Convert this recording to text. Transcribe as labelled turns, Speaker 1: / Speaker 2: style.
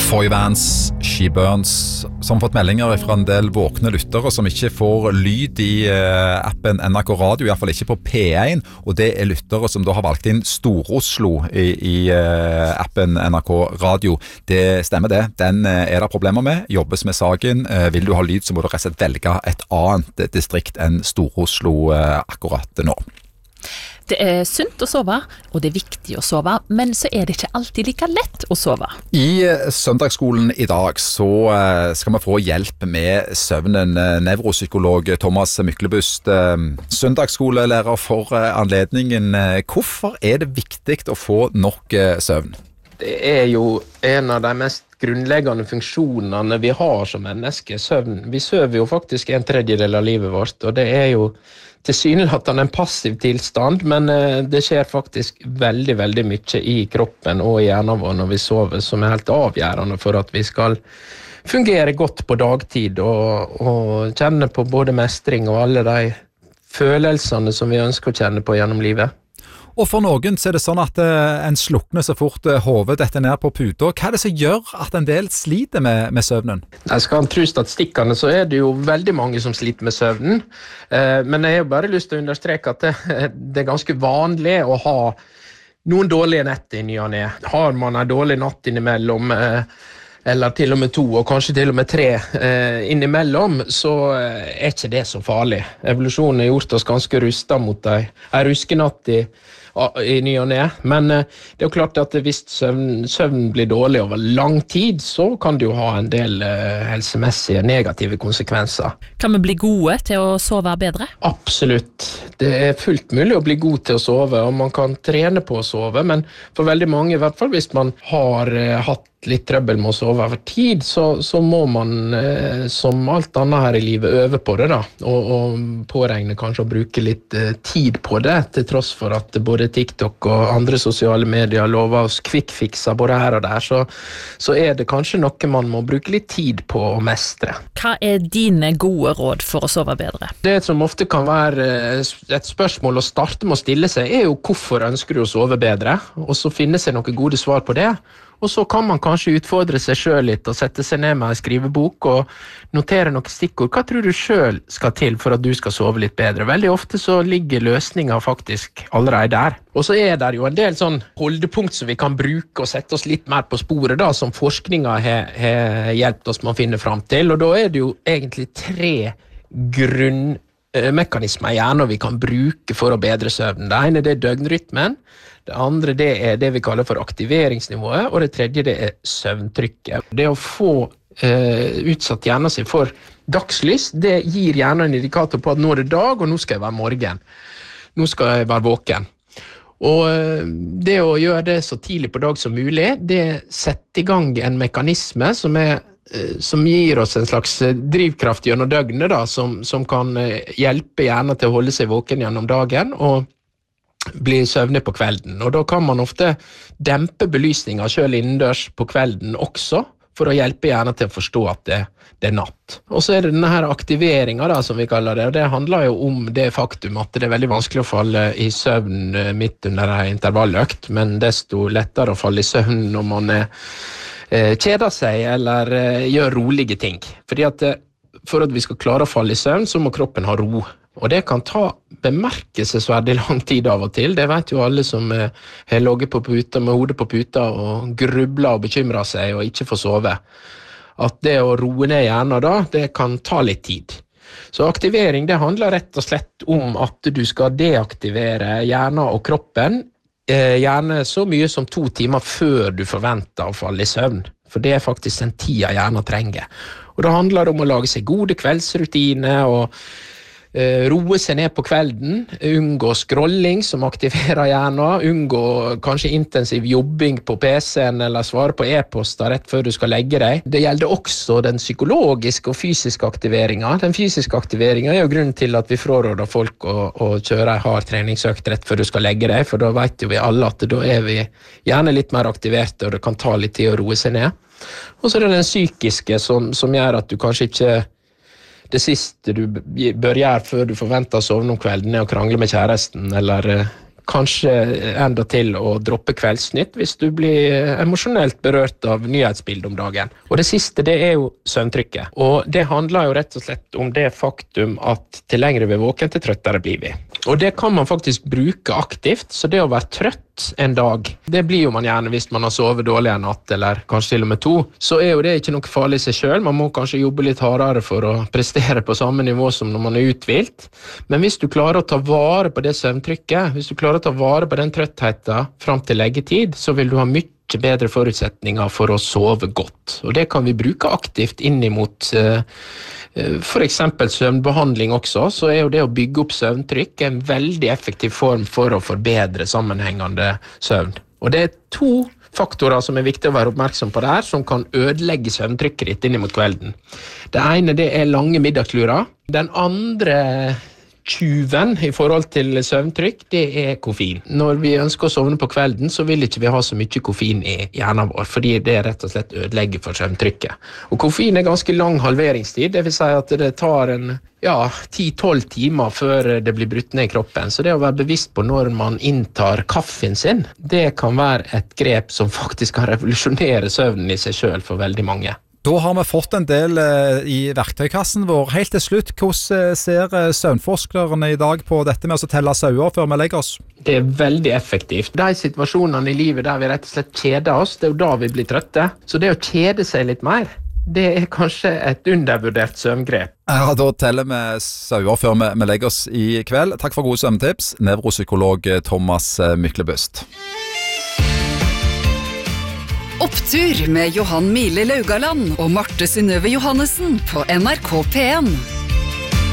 Speaker 1: Foyvans, She Burns, som fått meldinger fra en del våkne lyttere som ikke får lyd i appen NRK Radio, i hvert fall ikke på P1, og det lyttere som da har valgt inn Stor-Oslo i appen NRK Radio. Det stemmer det, den det problemer med, jobbes med saken. Vil du ha lyd, så må du rett og slett velge et annet distrikt enn Stor-Oslo akkurat nå.
Speaker 2: Det sunt å sove, og det viktig å sove, men så det ikke alltid like lett å sove.
Speaker 1: I søndagsskolen i dag så skal vi få hjelp med søvnen. Nevropsykolog Thomas Myklebust, søndagsskolelærer for anledningen. Hvorfor det viktig å få nok søvn?
Speaker 3: Det jo en av de mest grunnleggende funksjonene vi har som mennesker, søvn. Vi sover jo faktisk 1/3 av livet vårt, og det jo tilsynelatende en passiv tilstand, men det skjer faktisk veldig, veldig mye i kroppen og i hjernen vår når vi sover, som helt avgjørende for at vi skal fungere godt på dagtid og kjenne på både mestring og alle de følelsene som vi ønsker å kjenne på gjennom livet.
Speaker 1: Og for noen så det sånn at en slukner så fort hodet dette ned på puta. Hva det som gjør at en del sliter med søvnen?
Speaker 3: Jeg skal tro statistikkene, så det jo veldig mange som sliter med søvnen. Men jeg har bare lyst til å understreke at det ganske vanlig å ha noen dårlige netter i ny og ne. Har man en dårlig natt innimellom, eller til og med 2, og kanskje til og med 3 innimellom, så ikke det så farlig. Evolusjonen har gjort oss ganske rustet mot en ruskenatt i ny og ne, men det jo klart at hvis søvn blir dårlig over lang tid, så kan det jo ha en del helsemessige negative konsekvenser.
Speaker 2: Kan vi bli gode til å sove bedre?
Speaker 3: Absolutt. Det fullt mulig å bli god til å sove, og man kan trene på å sove, men for veldig mange, i hvert fall hvis man har hatt litt trøbbel med å sove over tid, så må man, som alt annet her i livet, øve på det da, og påregne kanskje å bruke litt tid på det, til tross for at både TikTok og andre sosiale medier lover oss kvikkfikser både her og der, så det kanskje noe man må bruke litt tid på å mestre.
Speaker 2: Hva dine gode råd for å sove bedre?
Speaker 3: Det som ofte kan være et spørsmål å starte med å stille seg, jo hvorfor ønsker du å sove bedre, og så finne seg noen gode svar på det. Og så kan man kanskje utfordre seg selv litt og sette seg ned med en skrivebok og notere noen stikkord. Hva tror du selv skal til for at du skal sove litt bedre? Veldig ofte så ligger løsningen faktisk allerede der. Og så det jo en del sånn holdepunkt som vi kan bruke og sette oss litt mer på sporet da, som forskningen har hjulpet oss med å finne frem til. Og da det jo egentlig 3 grunnmekanismer i hjernen vi kan bruke for å bedre søvnen. Det ene det døgnrytmen. Det andre det det vi kaller for aktiveringsnivået, og det tredje det søvntrykket. Det å få utsatt hjernen sin for dagslys, det gir hjernen en indikator på at nå det dag, og nå skal jeg være morgen. Nå skal jeg være våken. Og det å gjøre det så tidlig på dag som mulig, det setter i gang en mekanisme som gir oss en slags drivkraft gjennom døgnet, da, som kan hjelpe hjernen til å holde seg våken gjennom dagen, og bli søvnig på kvelden, og da kan man ofte dempe belysningen selv innendørs på kvelden også, for å hjelpe hjernen til å forstå at det natt. Og så det denne her aktiveringen da, som vi kaller det, og det handler jo om det faktum at det veldig vanskelig å falle i søvn midt under en intervalløkt, men desto lettere å falle i søvn når man kjeder seg eller gjør rolige ting. Fordi at for at vi skal klare å falle i søvn, så må kroppen ha ro. Og det kan ta bemerkelsesverdig lang tid av og til. Det vet jo alle som har ligget på puta med hodet på puta og grubler og bekymrer seg og ikke får sove. At det å roe ned hjernen da, det kan ta litt tid. Så aktivering det handler rett og slett om at du skal deaktivere hjernen og kroppen, gjerne så mye som 2 timer før du forventer å falle i søvn. For det faktisk den tida hjernen trenger. Og da handler det om å lage seg gode kveldsrutiner og roe seg ned på kvelden, unngå scrolling som aktiverer hjernen, unngå kanskje intensiv jobbing på PC-en eller svare på e-poster rett før du skal legge deg. Det gjelder også den psykologiske og fysiske aktiveringen. Den fysiske aktiveringen jo grunnen til at vi fraråder folk å kjøre en hard treningsøkt rett før du skal legge deg, for da vet jo vi alle at da vi gjerne litt mer aktiverte, og det kan ta litt tid å roe seg ned. Og så det den psykiske som gjør at du kanskje ikke det siste du bør gjøre før du forventer å sovne om kvelden å krangle med kjæresten, eller kanskje enda til å droppe Kveldsnytt hvis du blir emosjonelt berørt av nyhetsbildet om dagen. Og det siste, det er jo søvntrykket. Og det handler jo rett og slett om det faktum at til lengre vi er våken, til trøttere blir vi. Og det kan man faktisk bruke aktivt, så det å være trøtt en dag, det blir jo man gjerne hvis man har sovet dårlig en natt, eller kanskje til og med 2, så er jo det ikke noe farlig i seg selv. Man må kanskje jobbe litt hardere for å prestere på samme nivå som når man er uthvilt. Men hvis du klarer å ta vare på det søvntrykket, hvis du klarer å ta vare på den trøttheten frem til leggetid, så vil du ha mye bedre forutsetninger for å sove godt. Og det kan vi bruke aktivt inn imot for eksempel søvnbehandling også, så er jo det å bygge opp søvntrykk en veldig effektiv form for å forbedre sammenhengende søvn. Og det er 2 faktorer som er viktig å være oppmerksom på der, som kan ødelegge søvntrykket ditt inn mot kvelden. Det ene, det er lange middagslurer. Den andre tjuven i forhold til søvntrykk, det er koffein. Når vi ønsker å sovne på kvelden, så vil ikke vi ha så mye koffein i hjernen vår, fordi det rett og slett ødelegger for søvntrykket. Og koffein er ganske lang halveringstid, det vil si at det tar 10-12 timer før det blir brutt ned i kroppen. Så det å være bevisst på når man inntar kaffen sin, det kan være et grep som faktisk kan revolusjonere søvnen i seg selv for veldig mange.
Speaker 1: Da har vi fått en del i verktøykassen vår. Helt til slutt, hvordan ser søvnforskerne i dag på dette med å telle sauer før vi legger oss?
Speaker 3: Det er veldig effektivt. De situasjonene i livet der vi rett og slett kjeder oss, det er jo da vi blir trøtte. Så det å kjede seg litt mer, det er kanskje et undervurdert søvngrep.
Speaker 1: Ja, da teller vi sauer før vi legger oss i kveld. Takk for gode søvntips, nevropsykolog Thomas Myklebust.
Speaker 4: Opptur med Johan Mile Laugaland og Marte Synnøve Johannessen på NRK P1.